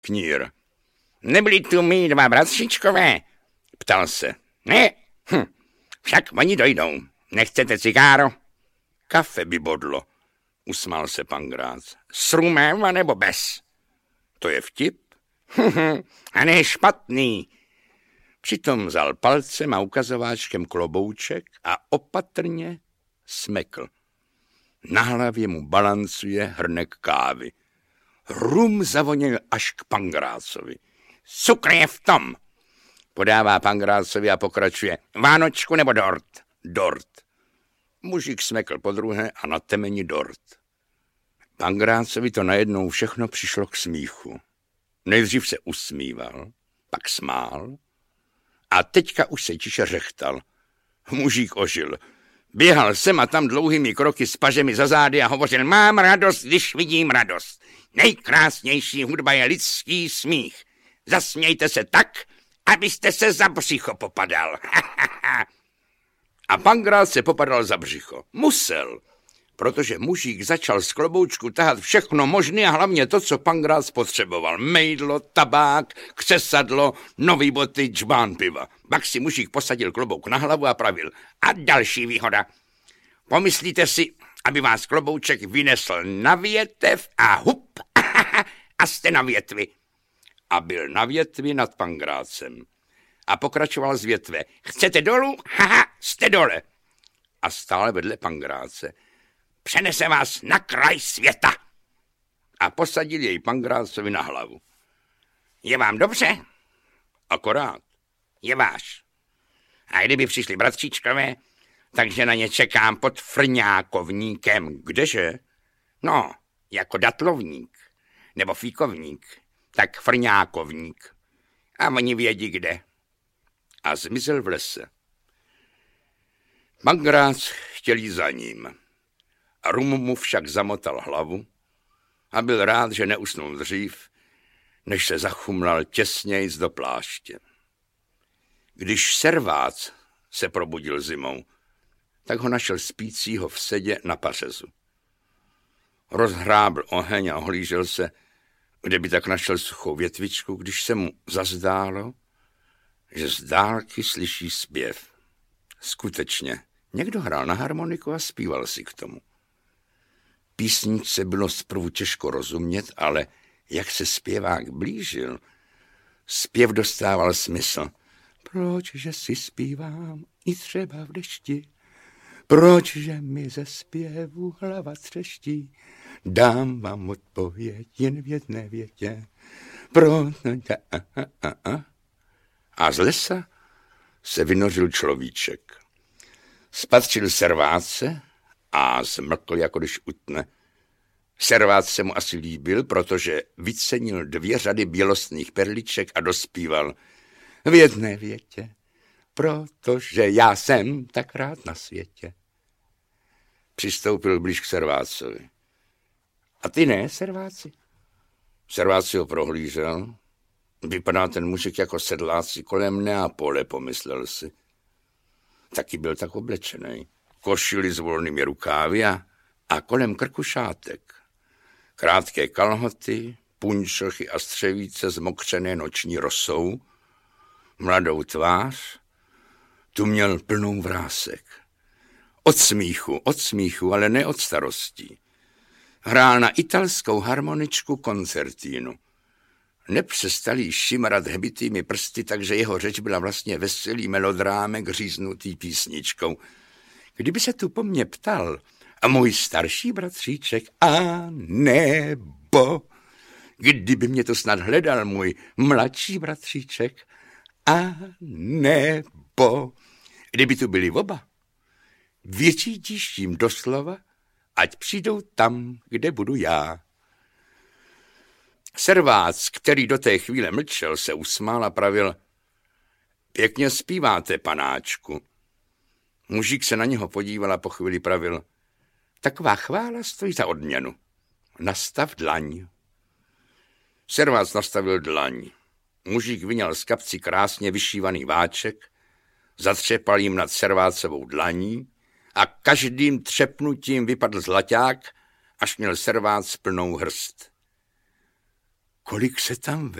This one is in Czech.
Knír. Nebyli tu mý dva bratříčkové? Ptal se. Ne, však oni dojdou. Nechcete cigáro? Kafe by bodlo, usmál se pan Grác. S rumem a nebo bez? To je vtip? A ne špatný. Přitom vzal palcem a ukazováčkem klobouček a opatrně smekl. Na hlavě mu balancuje hrnek kávy. Rum zavonil až k Pangrácovi. Cukr je v tom, podává Pangrácovi a pokračuje. Vánočku nebo dort? Dort. Mužík smekl podruhé a na temeni dort. Pangrácovi to najednou všechno přišlo k smíchu. Nejdřív se usmíval, pak smál a teďka už se tiše řechtal. Mužík ožil. Běhal sem a tam dlouhými kroky s pažemi za zády a hovořil, mám radost, když vidím radost. Nejkrásnější hudba je lidský smích. Zasmějte se tak, abyste se za břicho popadal. A Pankrác se popadal za břicho. Musel, protože mužík začal z kloboučku tahat všechno možné a hlavně to, co Pankrác potřeboval. Mejdlo, tabák, křesadlo, nový boty, džbán piva. Pak si mužík posadil klobouk na hlavu a pravil. A další výhoda. Pomyslíte si, aby vás klobouček vynesl na větev a hup, a jste na větvi. A byl na větvi nad Pangrácem. A pokračoval z větve. Chcete dolů? Haha, jste dole. A stále vedle Pangráce. Přenese vás na kraj světa. A posadil jej Pangrácovi na hlavu. Je vám dobře? Akorát. Je váš. A kdyby přišli bratříčkové, takže na ně čekám pod frňákovníkem. Kdeže? No, jako datlovník. Nebo fíkovník. Tak frňákovník. A oni vědí kde. A zmizel v lese. Pankrác chtěl jít za ním. A Rum mu však zamotal hlavu a byl rád, že neusnul dřív, než se zachumlal těsnějc do pláště. Když Servác se probudil zimou, tak ho našel spícího v sedě na pařezu. Rozhrábl oheň a ohlížel se, kde by tak našel suchou větvičku, když se mu zazdálo, že z dálky slyší zpěv. Skutečně, někdo hrál na harmoniku a zpíval si k tomu. Písničce bylo zprvu těžko rozumět, ale jak se zpěvák blížil, zpěv dostával smysl. Proč, že si zpívám i třeba v dešti? Proč, že mi ze zpěvu hlava třeští? Dám vám odpověď jen v jedné větě. A z lesa se vynořil človíček. Spatřil Serváce a zmlkl, jako když utne. Servác se mu asi líbil, protože vycenil 2 řady bělostných perliček a dospíval v jedné větě, protože já jsem tak rád na světě. Přistoupil blíž k Servácovi. A ty ne, Serváci? Servác si ho prohlížel. Vypadá ten mužik jako sedláci kolem Neapole, pomyslel si. Taky byl tak oblečený. Košili s volnými rukávy a kolem krku šátek. Krátké kalhoty, punčochy a střevíce zmokřené noční rosou, mladou tvář, tu měl plnou vrásek. Od smíchu, ale ne od starostí. Hrál na italskou harmoničku koncertínu. Nepřestal jí šimrat hebitými prsty, takže jeho řeč byla vlastně veselý melodrámek říznutý písničkou. Kdyby se tu po mně ptal, a můj starší bratříček, a nebo kdyby mě to snad hledal můj mladší bratříček, a nebo kdyby tu byli oba, vyřídíš jim doslova, ať přijdou tam, kde budu já. Servác, který do té chvíle mlčel, se usmál a pravil, pěkně zpíváte, panáčku. Mužík se na něho podíval a po chvíli pravil, taková chvála stojí za odměnu. Nastav dlaň. Servác nastavil dlaň. Mužík vyňal z kapci krásně vyšívaný váček, zatřepal jim nad Servácovou dlaní a každým třepnutím vypadl zlaťák, až měl Servác plnou hrst. kolik se tam